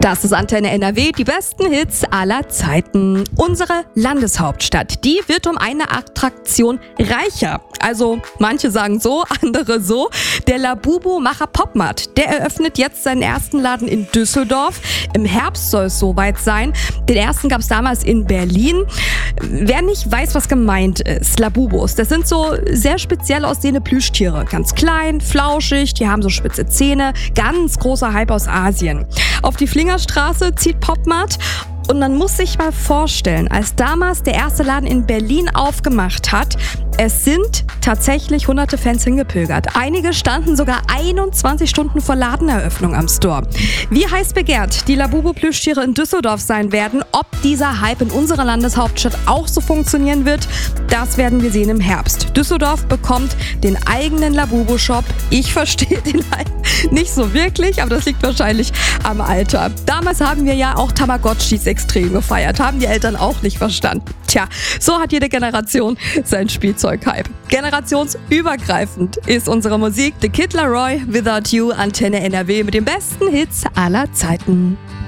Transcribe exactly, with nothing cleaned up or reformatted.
Das ist Antenne N R W, die besten Hits aller Zeiten. Unsere Landeshauptstadt, die wird um eine Attraktion reicher. Also manche sagen so, andere so. Der Labubu-Macher Popmart, der eröffnet jetzt seinen ersten Laden in Düsseldorf. Im Herbst soll es soweit sein. Den ersten gab es damals in Berlin. Wer nicht weiß, was gemeint ist, Labubus, das sind so sehr speziell aussehende Plüschtiere. Ganz klein, flauschig, die haben so spitze Zähne. Ganz großer Hype aus Asien. Auf die Flingerstraße zieht Popmart. Und man muss sich mal vorstellen, als damals der erste Laden in Berlin aufgemacht hat, es sind tatsächlich hunderte Fans hingepilgert. Einige standen sogar einundzwanzig Stunden vor Ladeneröffnung am Store. Wie heiß begehrt die Labubu-Plüschtiere in Düsseldorf sein werden, ob dieser Hype in unserer Landeshauptstadt auch so funktionieren wird, das werden wir sehen im Herbst. Düsseldorf bekommt den eigenen Labubu-Shop. Ich verstehe den Hype nicht so wirklich, aber das liegt wahrscheinlich am Alter. Damals haben wir ja auch Tamagotchis extrem gefeiert, haben die Eltern auch nicht verstanden. Tja, so hat jede Generation sein Spielzeughype. Generationsübergreifend ist unsere Musik. The Kid Laroi, Without You, Antenne N R W mit den besten Hits aller Zeiten.